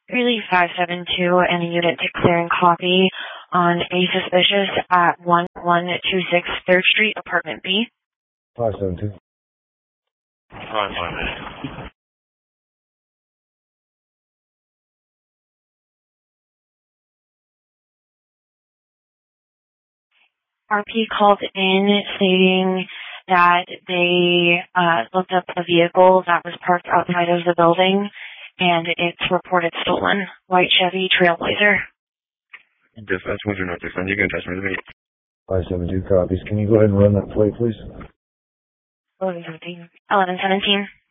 Relief 572 and a unit to clear and copy on a suspicious at 1126 3rd Street, Apartment B. 572. 558. RP called in stating that they looked up a vehicle that was parked outside of the building, and it's reported stolen. White Chevy Trailblazer. Dispatch 106, you can attach me to me. 572 copies. Can you go ahead and run that plate, please? 1117.